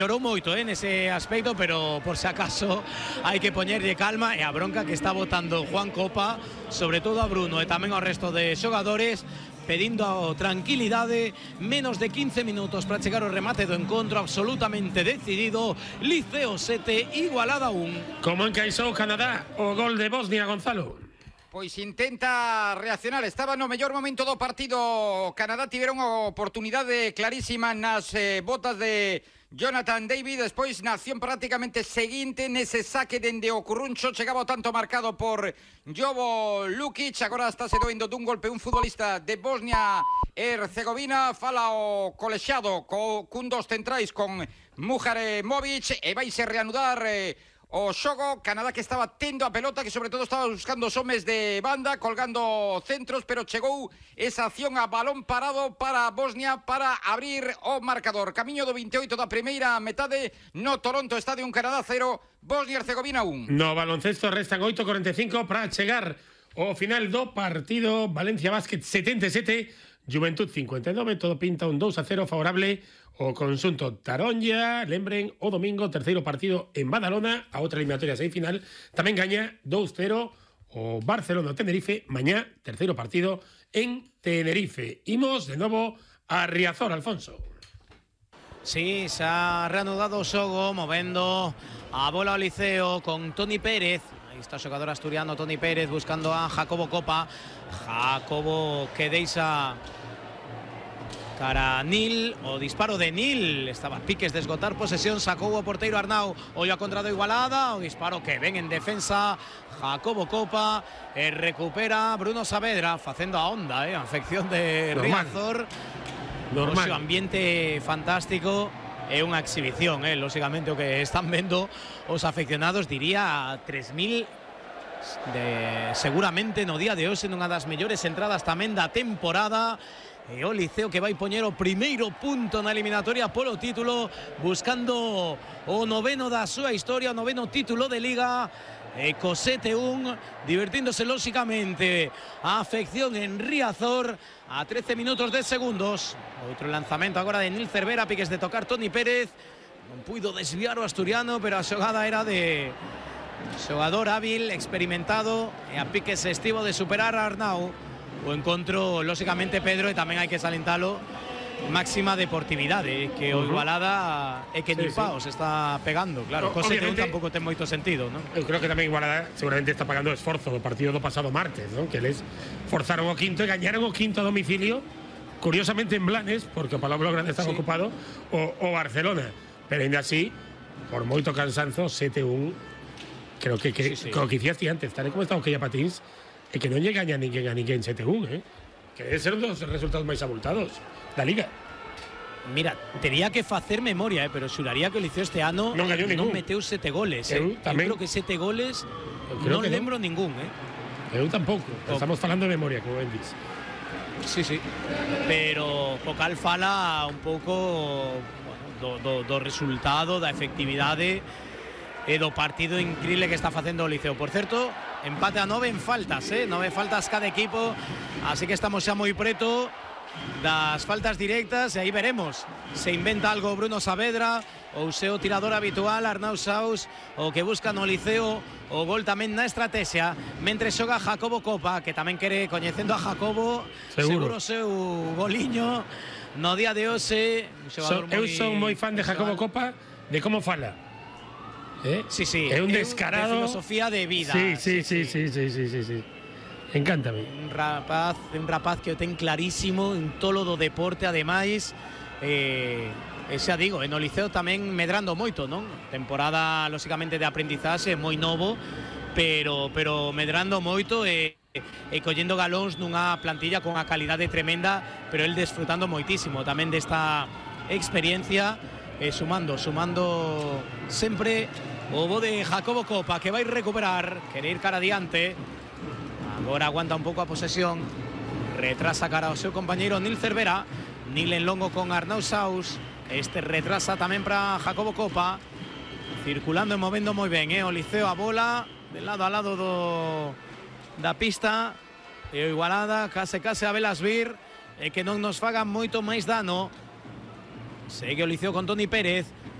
Llorou moito nese aspecto, pero por si acaso hai que poñerlle calma e a bronca que está botando Juan Copa, sobre todo a Bruno e tamén ao resto de xogadores, pedindo tranquilidade. Menos de 15 minutos para chegar ao remate do encontro, absolutamente decidido. Liceo 7, Igualada 1. Como encaixou Canadá o gol de Bosnia, Gonzalo? Pois intenta reaccionar, estaba no mellor momento do partido. Canadá tiveron a oportunidade clarísima nas botas de Jonathan David. Despois na acción prácticamente seguinte, nese saque dende o Curruncho, chegaba o tanto marcado por Jovo Lukic. Agora está se doendo dun golpe un futbolista de Bosnia e Herzegovina. Fala o colexiado cun dos centrais con Mujaremovic e vaise reanudar o xogo. Canadá que estaba tendo a pelota, que sobre todo estaba buscando os homes de banda, colgando centros, pero chegou esa acción a balón parado para Bosnia para abrir o marcador. Camiño do 28 da primeira metade no Toronto Estadio, Canadá 0, Bosnia-Herzegovina 1. No baloncesto restan 8:45 para chegar ao final do partido. Valencia Basket 77, Juventud 59, todo pinta un 2-0 favorable o conxunto taronlla. Lembren, o domingo, terceiro partido en Badalona, a outra eliminatoria semifinal. Tamén gaña 2-0 o Barcelona-Tenerife. Mañá, terceiro partido en Tenerife. Imos de novo a Riazor, Alfonso. Sí, se ha reanudado o xogo, movendo a bola ao Liceo con Toni Pérez. Aí está o xogador asturiano Toni Pérez buscando a Jacobo Copa. Jacobo que deixa cara Nil, o disparo de Nil, estaba a piques de esgotar posesión, sacou o porteiro Arnau, ollo a contra do Igualada, o disparo que ven en defensa Jacobo Copa, e recupera Bruno Saavedra, facendo a onda, a afección de Riazor. O seu ambiente fantástico, é unha exhibición, lógicamente o que están vendo os afeccionados, diría 3.000 seguramente no día de hoxe, nunha das mellores entradas tamén da temporada. E o Liceo que vai poñer o primeiro punto na eliminatoria polo título, buscando o noveno da súa historia, o noveno título de Liga, e co 7-1, divertíndose lógicamente a afección en Riazor a 13 minutos 10 segundos. Outro lanzamento agora de Nil Cervera, piques de tocar Toni Pérez, non puido desviar o asturiano, pero a xogada era de xogador hábil, experimentado, e a piques estivo de superar a Arnau. O encontro, lógicamente, Pedro, e tamén hai que salentalo, máxima deportividade, que o Igualada é que nin paos está pegando, claro. Cosa que tampouco ten moito sentido, non? Eu creo que tamén Igualada seguramente está pagando o esforzo do partido do pasado martes, non? Que eles forzaron o quinto e gañaron o quinto a domicilio, curiosamente en Blanes, porque o Palau Blaugrana estaba ocupado, o Barcelona. Pero ainda así, por moito cansanzo, 7-1, creo que como que dicías ti antes, tal e como está o Queia Patins, e que non lle gaña ninguén a ninguén 7-1, que debe ser un dos resultados máis abultados da Liga. Mira, tería que facer memoria, pero xuraría que o Liceo este ano non meteu 7 goles. Eu creo que 7 goles non lembro ningún. Eu tampouco, estamos falando de memoria, como ben dis. Sí, pero o cal fala un pouco do resultado, da efectividade e do partido increíble que está facendo o Liceo. Por certo, empate a 9 en faltas, 9 faltas cada equipo, así que estamos xa moi preto das faltas directas, e aí veremos se inventa algo Bruno Saavedra ou o seu tirador habitual Arnau Saus, o que busca no Liceo o gol tamén na estrategia, mentre xoga Jacobo Copa, que tamén quere, coñecendo a Jacobo, seguro o seu goliño no día de hoxe. Eu son moi fan de Jacobo Copa, de como fala. Sí, é un descarado, de filosofía de vida. Sí. Encántame. Un rapaz que o ten clarísimo en todo do deporte, ademais, xa digo, no Liceo tamén medrando moito, non? Temporada, lógicamente, de aprendizaxe, moi novo, pero medrando moito e collendo galóns nunha plantilla con a calidade tremenda, pero el desfrutando moitísimo tamén desta experiencia, sumando sempre o bo de Jacobo Copa, que vai recuperar, quere ir cara adiante. Agora aguanta un pouco a posesión, retrasa cara ao seu compañeiro Nil Cervera, Nil en longo con Arnau Saus, este retrasa tamén para Jacobo Copa, circulando e movendo moi ben, o Liceo a bola de lado a lado da pista, e o Igualada case a velas vir, e que non nos fagan moito máis dano. Segue o Liceo con Toni Pérez,